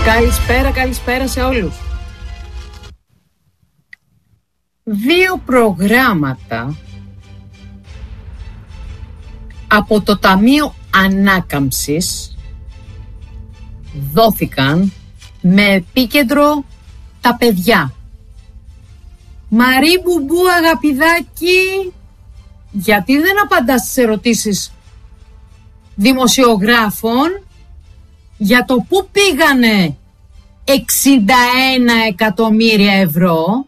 Καλησπέρα σε όλους. 2 προγράμματα από το Ταμείο Ανάκαμψης δόθηκαν με επίκεντρο τα παιδιά. Μαρή Μπουμπού αγαπηδάκι, γιατί δεν απαντάς στις ερωτήσεις δημοσιογράφων για το πού πήγανε 61 εκατομμύρια ευρώ?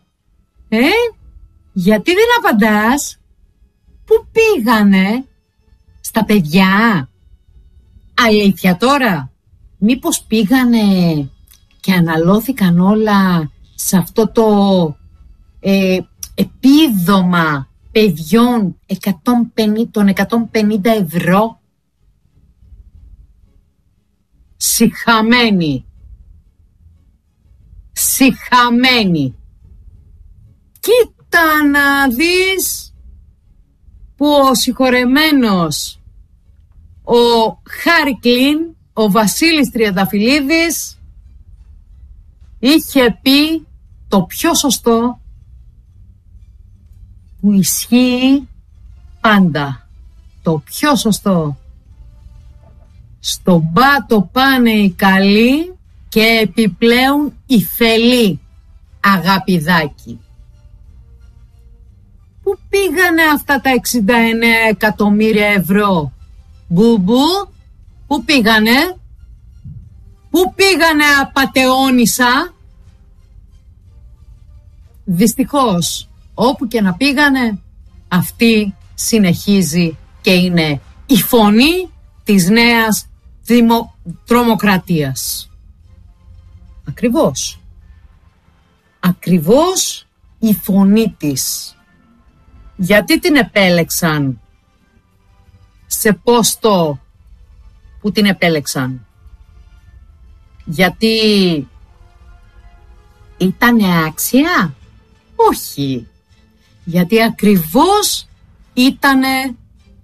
Γιατί δεν απαντάς? Πού πήγανε? Στα παιδιά? Αλήθεια τώρα? Μήπως πήγανε και αναλώθηκαν όλα σε αυτό το επίδομα παιδιών των 150 ευρώ? Σιχαμένη. Κοίτα να δεις που ο συγχωρεμένος ο Χάρη Κλίν, ο Βασίλης Τριανταφυλλίδης, είχε πει το πιο σωστό που ισχύει πάντα. Το πιο σωστό. Στον πάτο πάνε οι καλοί και επιπλέον οι θελοί, αγαπηδάκι. Πού πήγανε αυτά τα 69 εκατομμύρια ευρώ? Μπουμπού, πού πήγανε? Πού πήγανε απατεώνησα? Δυστυχώς, όπου και να πήγανε, αυτή συνεχίζει και είναι η φωνή της νέας τρομοκρατίας. Ακριβώς η φωνή της. Γιατί την επέλεξαν σε πόστο που την επέλεξαν? Γιατί ήτανε άξια? Όχι. Γιατί ακριβώς ήτανε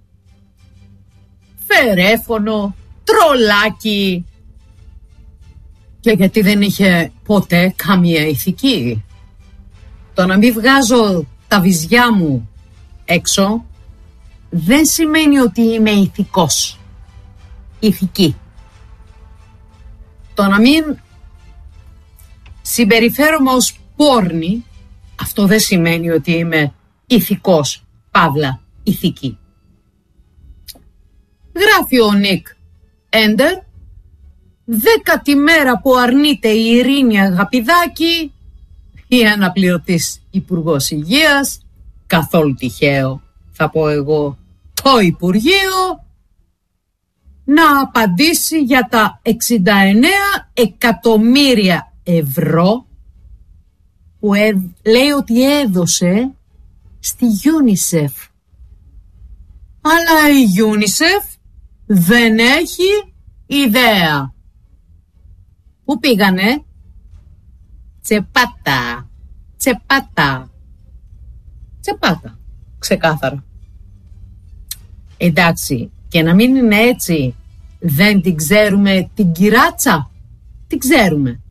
φερέφωνο, τρολάκι, και γιατί δεν είχε ποτέ καμία ηθική. Το να μην βγάζω τα βυζιά μου έξω δεν σημαίνει ότι είμαι ηθικός, ηθική. Το να μην συμπεριφέρομαι ως πόρνη, αυτό δεν σημαίνει ότι είμαι ηθικός, παύλα, ηθική. Γράφει ο Νίκ Έντερ, 10η μέρα που αρνείται η Ειρήνη Αγαπηδάκη, η αναπληρωτής Υπουργός Υγείας, καθόλου τυχαίο θα πω εγώ, το Υπουργείο, να απαντήσει για τα 69 εκατομμύρια ευρώ που λέει ότι έδωσε στη UNICEF. Αλλά η UNICEF δεν έχει ιδέα. Πού πήγανε? Τσεπάτα. Ξεκάθαρα. Εντάξει, και να μην είναι έτσι, δεν την ξέρουμε την κυράτσα? Την ξέρουμε.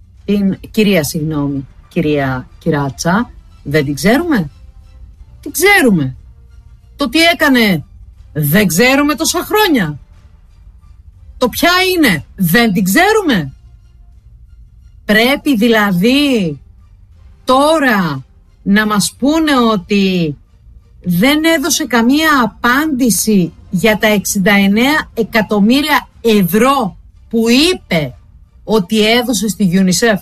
Κυρία Κυράτσα, δεν την ξέρουμε? Την ξέρουμε. Το τι έκανε δεν ξέρουμε τόσα χρόνια. Το ποια είναι δεν την ξέρουμε. Πρέπει δηλαδή τώρα να μας πούνε ότι δεν έδωσε καμία απάντηση για τα 69 εκατομμύρια ευρώ που είπε ότι έδωσε στη UNICEF?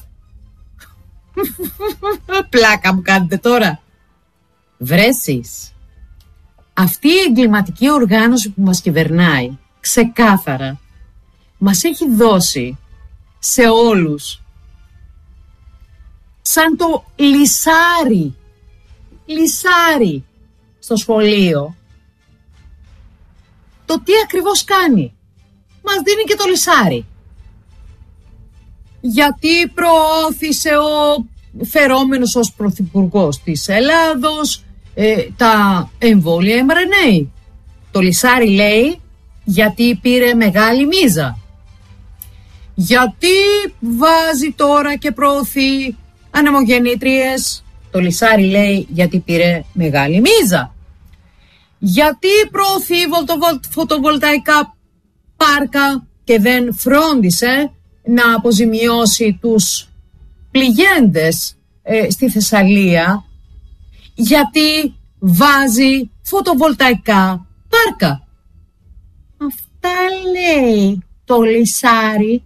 Πλάκα μου κάνετε τώρα. Βρέσεις. Αυτή η εγκληματική οργάνωση που μας κυβερνάει ξεκάθαρα μας έχει δώσει σε όλους σαν το λυσάρι στο σχολείο το τι ακριβώς κάνει. Μας δίνει και το λυσάρι. Γιατί προώθησε ο φερόμενος ως πρωθυπουργός της Ελλάδος τα εμβόλια mRNA. Το λυσάρι λέει γιατί πήρε μεγάλη μίζα. Γιατί βάζει τώρα και προωθεί ανεμογεννήτριες? Το Λυσάρι λέει γιατί πήρε μεγάλη μίζα. Γιατί προωθεί φωτοβολταϊκά πάρκα και δεν φρόντισε να αποζημιώσει τους πληγέντες στη Θεσσαλία? Γιατί βάζει φωτοβολταϊκά πάρκα? Αυτά λέει το Λυσάρι.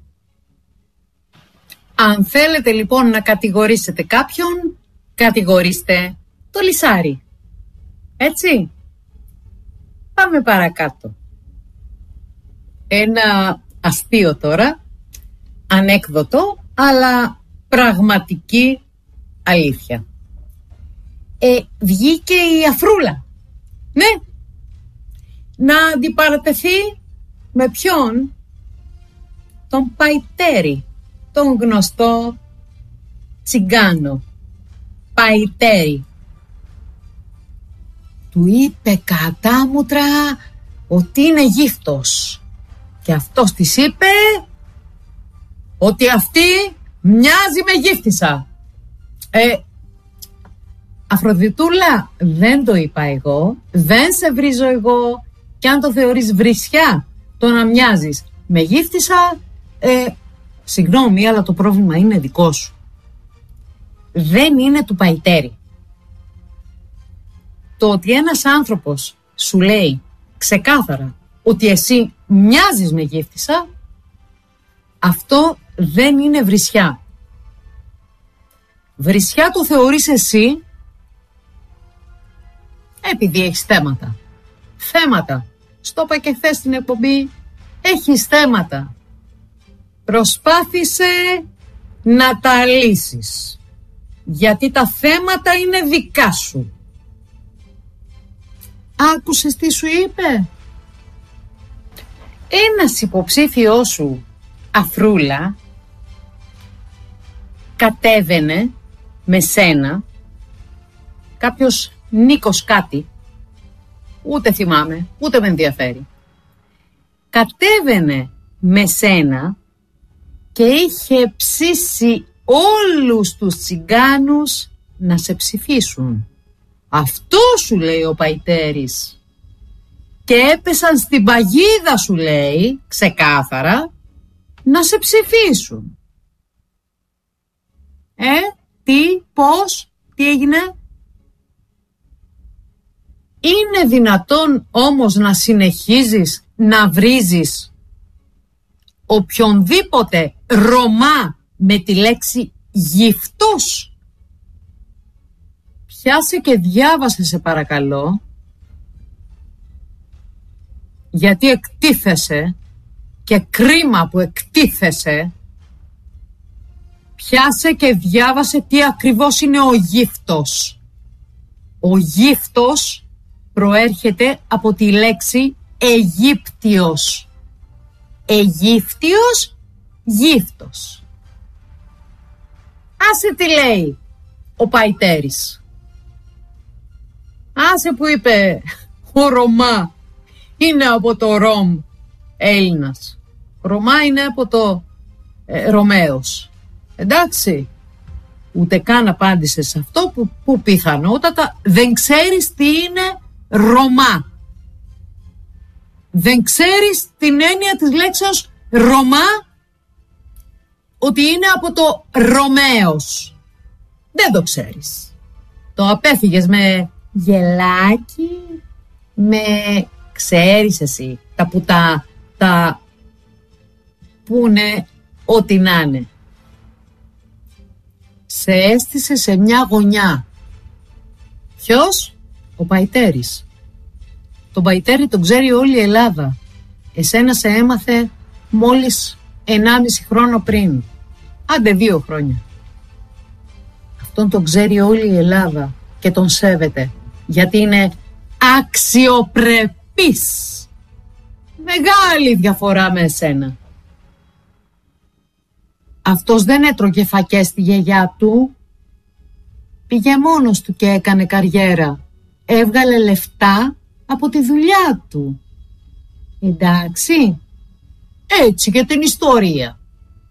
Αν θέλετε λοιπόν να κατηγορήσετε κάποιον, κατηγορήστε το Λυσάρι. Έτσι. Πάμε παρακάτω. Ένα αστείο τώρα, ανέκδοτο, αλλά πραγματική αλήθεια. Βγήκε η Αφρούλα. Ναι. Να αντιπαρατεθεί με ποιον? Τον Παϊτέρη, τον γνωστό τσιγκάνο. Παϊτέρη. Του είπε κατάμουτρα ότι είναι γύφτος. Και αυτός της είπε ότι αυτή μοιάζει με γύφτισσα. Αφροδιτούλα, δεν το είπα εγώ, δεν σε βρίζω εγώ, και αν το θεωρείς βρισιά το να μοιάζεις με γύφτισσα, συγγνώμη, αλλά το πρόβλημα είναι δικό σου. Δεν είναι του Παϊτέρη. Το ότι ένας άνθρωπος σου λέει ξεκάθαρα ότι εσύ μοιάζεις με γύφτισσα, αυτό δεν είναι βρισιά. Βρισιά το θεωρείς εσύ επειδή έχεις θέματα. Θέματα. Στο είπα και χθες στην εκπομπή, έχεις θέματα. Προσπάθησε να τα λύσεις. Γιατί τα θέματα είναι δικά σου. Άκουσες τι σου είπε? Ένας υποψήφιός σου, Αφρούλα, κατέβαινε με σένα, κάποιος Νίκος κάτι, ούτε θυμάμαι, ούτε με ενδιαφέρει, κατέβαινε με σένα και είχε ψήσει όλους τους τσιγκάνους να σε ψηφίσουν. Αυτό σου λέει ο Παϊτέρης. Και έπεσαν στην παγίδα, σου λέει, ξεκάθαρα, να σε ψηφίσουν. Τι, πώς, τι έγινε? Είναι δυνατόν όμως να συνεχίζεις να βρίζεις οποιονδήποτε Ρωμά με τη λέξη γυφτός? Πιάσε και διάβασε, σε παρακαλώ, γιατί εκτίθεσαι και κρίμα που εκτίθεσαι. Πιάσε και διάβασε τι ακριβώς είναι ο γύφτος. Ο γύφτος προέρχεται από τη λέξη Αιγύπτιος. Αιγύπτιος, γύφτος. Άσε τι λέει ο Παϊτέρης. Άσε που είπε ο Ρωμά είναι από το Ρωμ Έλληνας. Ρωμά είναι από το Ρωμαίος. Εντάξει. Ούτε καν απάντησε σε αυτό που πιθανότατα δεν ξέρεις τι είναι Ρωμά. Δεν ξέρεις την έννοια της λέξεως Ρωμά, ότι είναι από το Ρωμαίος. Δεν το ξέρεις. Το απέφυγες με γελάκι, με ξέρεις εσύ, τα πουτά, τα πούνε ό,τι να είναι. Σε έστησε σε μια γωνιά. Ποιος? Ο Παϊτέρης. Τον Παϊτέρη τον ξέρει όλη η Ελλάδα. Εσένα σε έμαθε μόλις 1,5 χρόνο πριν. Άντε 2 χρόνια. Αυτόν τον ξέρει όλη η Ελλάδα και τον σέβεται. Γιατί είναι αξιοπρεπής. Μεγάλη διαφορά με εσένα. Αυτός δεν έτρωγε φακές στη γιαγιά του. Πήγε μόνος του και έκανε καριέρα. Έβγαλε λεφτά από τη δουλειά του. Εντάξει. Έτσι και την ιστορία.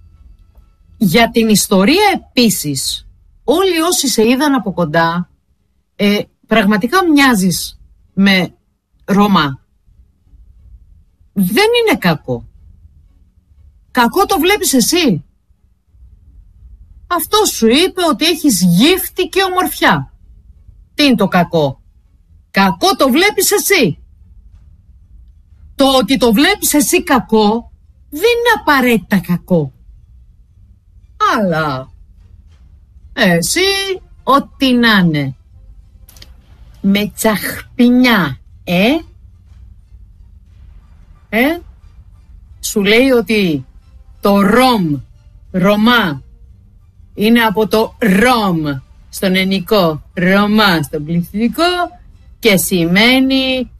Για την ιστορία επίσης, όλοι όσοι σε είδαν από κοντά, πραγματικά μοιάζεις με Ρωμά. Δεν είναι κακό. Κακό το βλέπεις εσύ. Αυτό σου είπε ότι έχεις γύφτη και ομορφιά. Τι είναι το κακό? Κακό το βλέπεις εσύ. Το ότι το βλέπεις εσύ κακό δεν είναι απαραίτητα κακό. Αλλά εσύ ό,τι να είναι, με τσαχπινιά, σου λέει ότι το Ρωμά, είναι από το Ρωμ στον ελληνικό, Ρωμά στον πληθυντικό και σημαίνει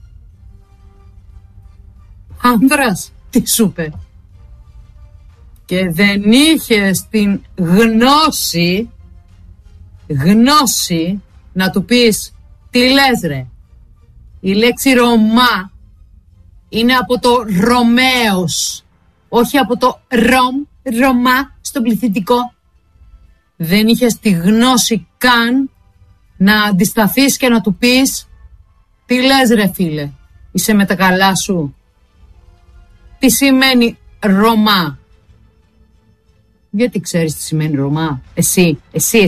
άνδρας. Τι σου είπε? Και δεν είχες την γνώση να του πεις τι λες ρε. Η λέξη Ρωμά είναι από το Ρωμαίος, όχι από το Ρωμά στον πληθυντικό. Δεν είχες τη γνώση καν να αντισταθείς και να του πεις τι λες ρε φίλε, είσαι με τα καλά σου? Τι σημαίνει Ρωμά? Γιατί ξέρεις τι σημαίνει Ρωμά? Εσύ.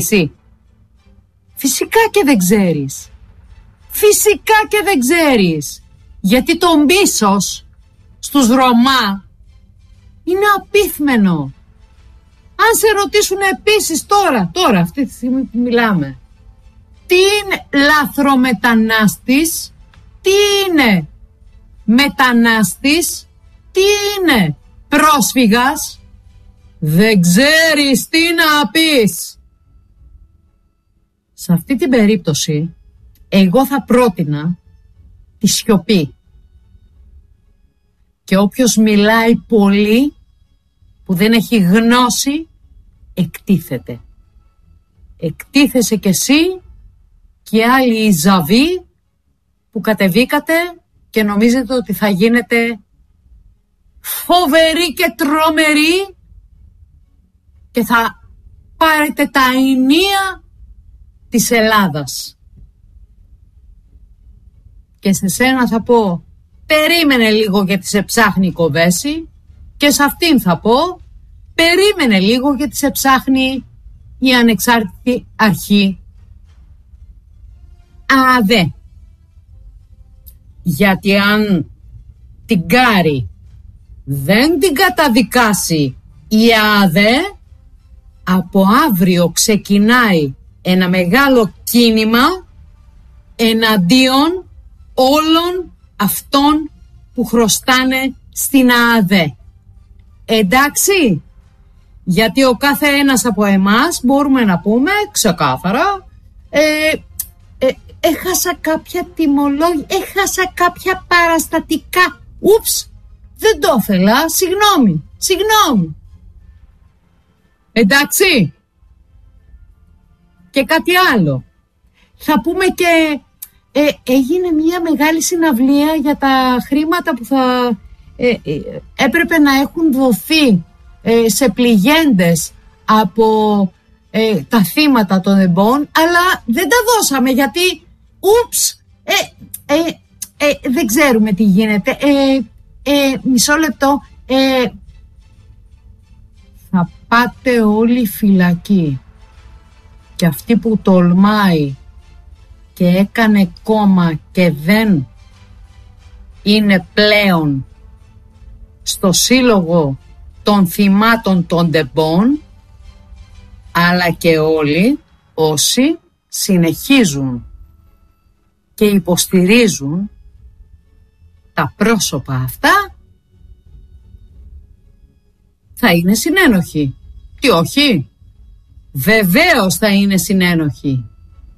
Φυσικά και δεν ξέρεις. Φυσικά και δεν ξέρεις. Γιατί το μίσος στους Ρωμά είναι απίθμενο. Αν σε ρωτήσουν επίσης τώρα αυτή τη στιγμή που μιλάμε, τι είναι λαθρομετανάστης, τι είναι μετανάστης, τι είναι πρόσφυγας, δεν ξέρεις τι να πεις. Σε αυτή την περίπτωση, εγώ θα πρότεινα τη σιωπή. Και όποιος μιλάει πολύ, που δεν έχει γνώση, εκτίθεται. Εκτίθεσαι κι εσύ και άλλοι οι ζαβοί που κατεβήκατε και νομίζετε ότι θα γίνετε φοβεροί και τρομεροί και θα πάρετε τα ενία της Ελλάδας. Και σε σένα θα πω, περίμενε λίγο γιατί σε ψάχνει η Κοβέση, και σε αυτήν θα πω, περίμενε λίγο γιατί σε ψάχνει η ανεξάρτητη αρχή ΑΔΕ. Γιατί αν την Κάρη δεν την καταδικάσει η ΑΔΕ, από αύριο ξεκινάει ένα μεγάλο κίνημα εναντίον όλων αυτών που χρωστάνε στην ΑΔΕ. Εντάξει, γιατί ο κάθε ένας από εμάς μπορούμε να πούμε ξεκάθαρα έχασα κάποια τιμολόγια, έχασα κάποια παραστατικά, ούψ, δεν το ήθελα, συγγνώμη. Εντάξει. Και κάτι άλλο. Θα πούμε και έγινε μια μεγάλη συναυλία για τα χρήματα που θα έπρεπε να έχουν δοθεί σε πληγέντες από τα θύματα των εμπών, αλλά δεν τα δώσαμε γιατί ούψ, δεν ξέρουμε τι γίνεται. Μισό λεπτό. Θα πάτε όλοι φυλακή. Και αυτή που τολμάει και έκανε κόμμα και δεν είναι πλέον στο σύλλογο των θυμάτων των τεμπών, αλλά και όλοι όσοι συνεχίζουν και υποστηρίζουν τα πρόσωπα αυτά, θα είναι συνένοχοι. Τι όχι? Βεβαίως θα είναι συνένοχοι.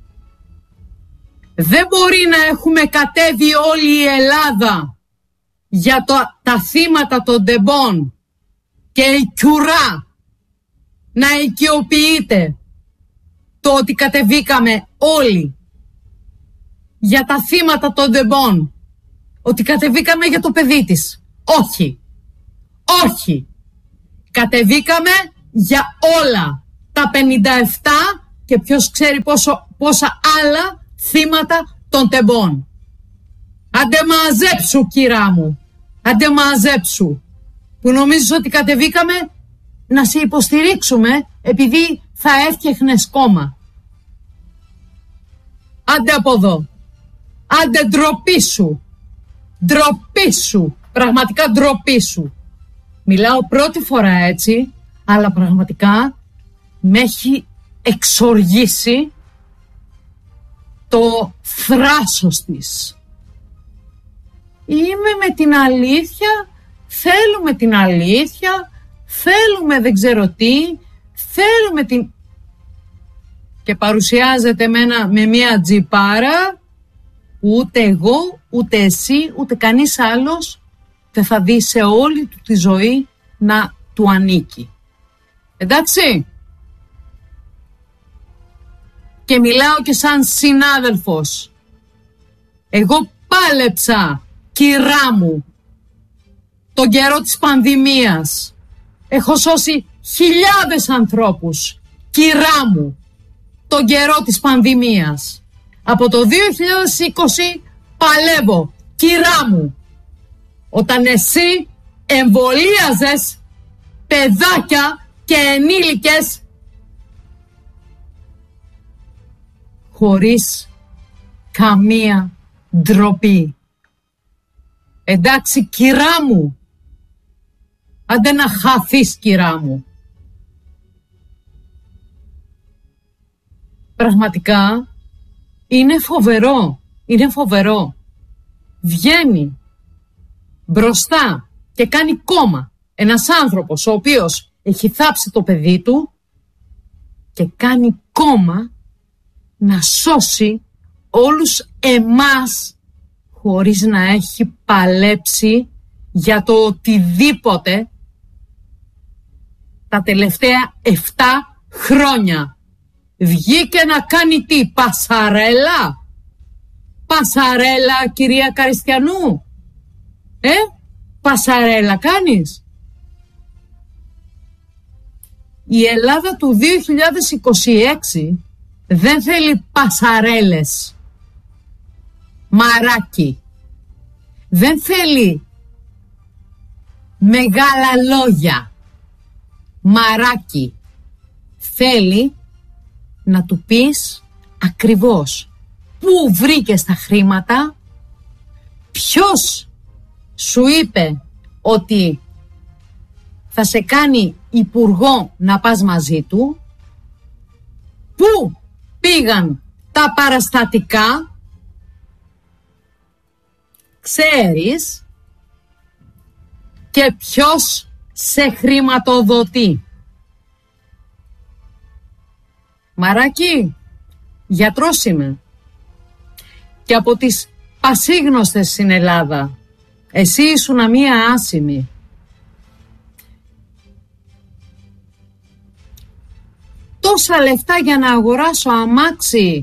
Δεν μπορεί να έχουμε κατέβει όλη η Ελλάδα για τα θύματα των τεμπών και η κιουρά να οικειοποιείται το ότι κατεβήκαμε όλοι για τα θύματα των τεμπών, ότι κατεβήκαμε για το παιδί της. Όχι. Κατεβήκαμε για όλα τα 57 και ποιος ξέρει πόσα άλλα θύματα των τεμπών. Άντε μαζέψου, κυρά μου. Άντε μαζέψου. Που νομίζεις ότι κατεβήκαμε να σε υποστηρίξουμε επειδή θα έφτιαχνες κόμμα. Άντε από εδώ. Άντε ντροπή σου. Ντροπή σου. Πραγματικά ντροπή σου. Μιλάω πρώτη φορά έτσι, αλλά πραγματικά με έχει εξοργήσει το θράσος της. Είμαι με την αλήθεια, θέλουμε την αλήθεια, θέλουμε δεν ξέρω τι, θέλουμε την... Και παρουσιάζεται με μια τζιπάρα που ούτε εγώ, ούτε εσύ, ούτε κανείς άλλος δεν θα δει σε όλη του τη ζωή να του ανήκει. Εντάξει? Και μιλάω και σαν συνάδελφος. Εγώ πάλεψα, κυρά μου, τον καιρό της πανδημίας. Έχω σώσει χιλιάδες ανθρώπους, κυρά μου, τον καιρό της πανδημίας. Από το 2020 παλεύω, κυρά μου. Όταν εσύ εμβολίαζες παιδάκια και ενήλικες χωρίς καμία ντροπή. Εντάξει, κυρά μου. Άντε να χαθείς, κυρά μου. Πραγματικά είναι φοβερό. Είναι φοβερό. Βγαίνει μπροστά και κάνει κόμμα ένας άνθρωπος ο οποίος έχει θάψει το παιδί του και κάνει κόμμα να σώσει όλους εμάς χωρίς να έχει παλέψει για το οτιδήποτε τα τελευταία 7 χρόνια. Βγήκε να κάνει τι, πασαρέλα? Πασαρέλα, κυρία Καριστιανού? Πασαρέλα κάνεις? Η Ελλάδα του 2026 δεν θέλει πασαρέλες, μαράκι. Δεν θέλει μεγάλα λόγια, μαράκι. Θέλει να του πεις ακριβώς πού βρήκες τα χρήματα, ποιος σου είπε ότι θα σε κάνει υπουργό να πας μαζί του, πού πήγαν τα παραστατικά, ξέρεις, και ποιος σε χρηματοδοτεί. Μαράκι, γιατρός είμαι και από τις πασίγνωστες στην Ελλάδα. Εσύ ήσουνα μία άσημη. Τόσα λεφτά για να αγοράσω αμάξι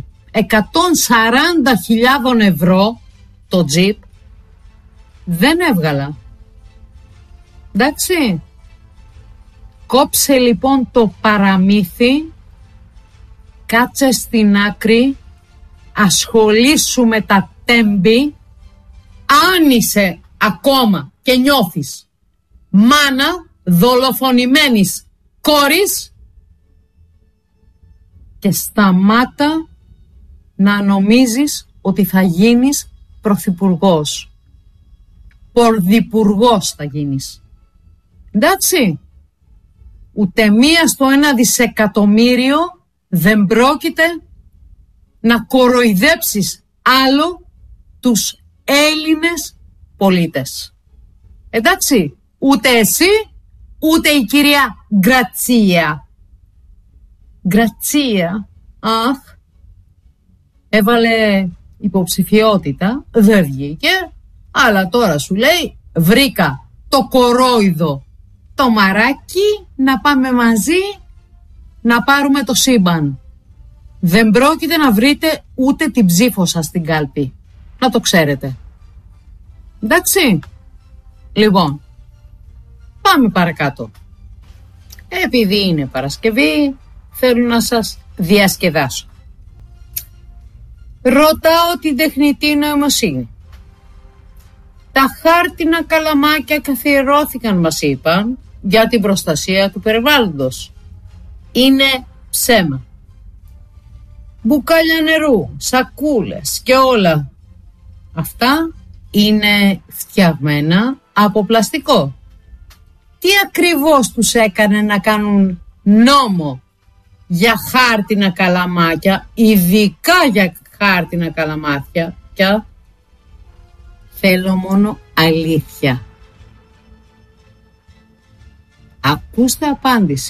140.000 ευρώ το τζιπ δεν έβγαλα. Εντάξει. Κόψε λοιπόν το παραμύθι, κάτσε στην άκρη, ασχολήσου με τα τέμπη. Αν είσαι ακόμα και νιώθεις μάνα δολοφονημένης κόρης, και σταμάτα να νομίζεις ότι θα γίνεις πρωθυπουργός. Πορδιπουργός θα γίνεις. Εντάξει. Ούτε μία στο 1 δισεκατομμύριο δεν πρόκειται να κοροϊδέψεις άλλο τους Έλληνες πολίτες. Εντάξει. Ούτε εσύ, ούτε η κυρία Γκρατσία. Γκρατσία, αχ, έβαλε υποψηφιότητα, δεν βγήκε, αλλά τώρα σου λέει βρήκα το κορόιδο, το μαράκι, να πάμε μαζί να πάρουμε το σύμπαν. Δεν πρόκειται να βρείτε ούτε την ψήφο σας στην κάλπη, να το ξέρετε. Εντάξει, λοιπόν, πάμε παρακάτω. επειδή είναι Παρασκευή, θέλω να σας διασκεδάσω. Ρωτάω την τεχνητή νοημοσύνη. Τα χάρτινα καλαμάκια καθιερώθηκαν, μας είπαν, για την προστασία του περιβάλλοντος. Είναι ψέμα. Μπουκάλια νερού, σακούλες και όλα αυτά είναι φτιαγμένα από πλαστικό. Τι ακριβώς τους έκανε να κάνουν νόμο για χάρτινα καλαμάκια, ειδικά για χάρτινα καλαμάκια? Θέλω μόνο αλήθεια. Ακούστε απάντηση.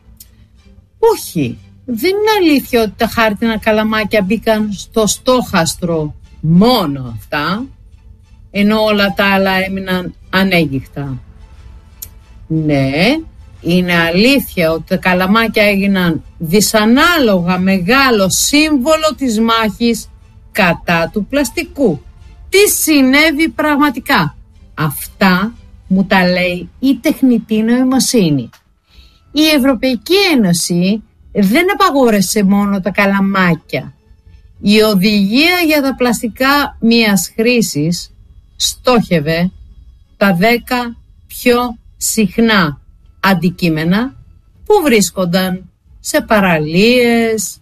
Όχι, δεν είναι αλήθεια ότι τα χάρτινα καλαμάκια μπήκαν στο στόχαστρο μόνο αυτά, ενώ όλα τα άλλα έμειναν ανέγγιχτα. Ναι, είναι αλήθεια ότι τα καλαμάκια έγιναν δυσανάλογα μεγάλο σύμβολο της μάχης κατά του πλαστικού. Τι συνέβη πραγματικά? Αυτά μου τα λέει η τεχνητή νοημοσύνη. Η Ευρωπαϊκή Ένωση δεν απαγόρευσε μόνο τα καλαμάκια. Η οδηγία για τα πλαστικά μίας χρήσης στόχευε τα 10 πιο συχνά αντικείμενα που βρίσκονταν σε παραλίες,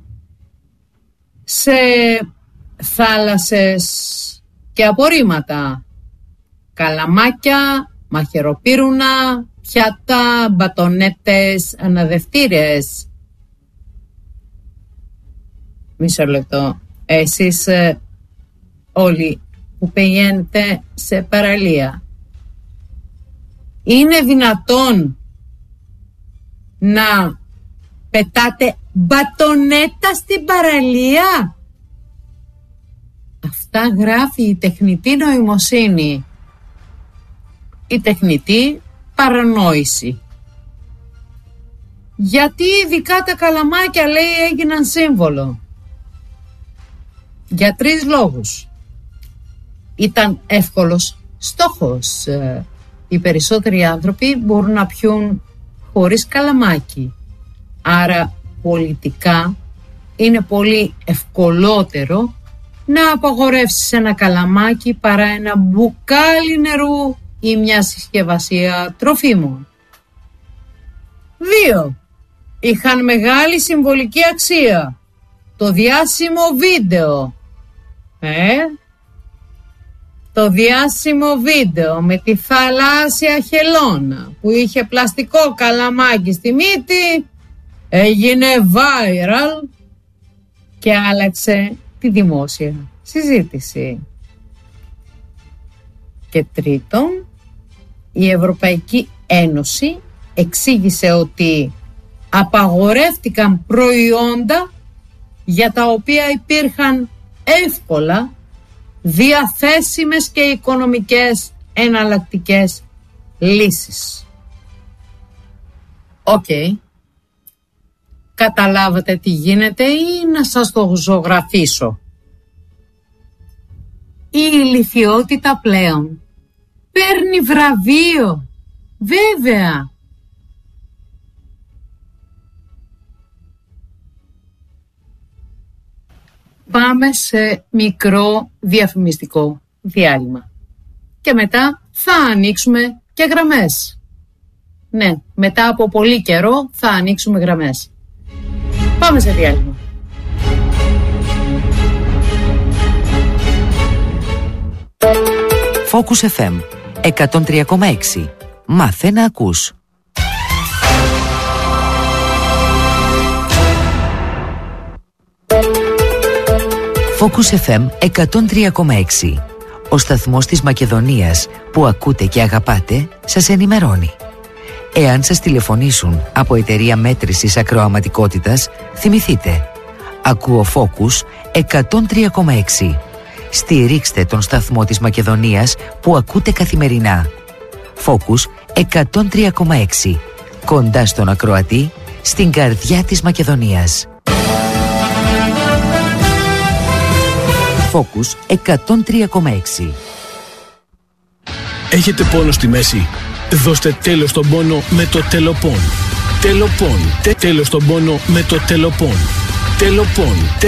σε θάλασσες και απορρίμματα. Καλαμάκια, μαχαιροπύρουνα, πιάτα, μπατονέτες, αναδευτήρες. Μισό λεπτό. Εσείς όλοι που πηγαίνετε σε παραλία, είναι δυνατόν να πετάτε μπατονέτα στην παραλία? Αυτά γράφει η τεχνητή νοημοσύνη. Η τεχνητή παρανόηση. Γιατί ειδικά τα καλαμάκια, λέει, έγιναν σύμβολο? Για 3 λόγους. Ήταν εύκολος στόχος. Οι περισσότεροι άνθρωποι μπορούν να πιούν χωρίς καλαμάκι. Άρα πολιτικά είναι πολύ ευκολότερο να απαγορεύσεις ένα καλαμάκι παρά ένα μπουκάλι νερού ή μια συσκευασία τροφίμων. 2. Είχαν μεγάλη συμβολική αξία. Το διάσημο βίντεο. Το διάσημο βίντεο με τη θαλάσσια χελώνα που είχε πλαστικό καλαμάκι στη μύτη έγινε viral και άλλαξε τη δημόσια συζήτηση. Και 3. Η Ευρωπαϊκή Ένωση εξήγησε ότι απαγορεύτηκαν προϊόντα για τα οποία υπήρχαν εύκολα διαθέσιμες και οικονομικές εναλλακτικές λύσεις. Οκ. Καταλάβατε τι γίνεται ή να σας το ζωγραφίσω? Η ηλιθιότητα πλέον παίρνει βραβείο. Βέβαια. Πάμε σε μικρό διαφημιστικό διάλειμμα. Και μετά θα ανοίξουμε και γραμμές. Ναι, μετά από πολύ καιρό θα ανοίξουμε γραμμές. Πάμε σε διάλειμμα. Focus FM 103,6. Μάθε να ακούς. Focus FM 103,6. Ο σταθμός της Μακεδονίας που ακούτε και αγαπάτε σας ενημερώνει. Εάν σας τηλεφωνήσουν από εταιρεία μέτρησης ακροαματικότητας, θυμηθείτε. Ακούω Focus 103,6. Στηρίξτε τον σταθμό της Μακεδονίας που ακούτε καθημερινά. Focus 103,6. Κοντά στον ακροατή, στην καρδιά της Μακεδονίας. Focus 103,6. Έχετε πόνο στη μέση? Δώστε τέλος στον πόνο με το Τελοπών. Τελοπών. Τέλος στον πόνο με το Τελοπών. Τελοπών.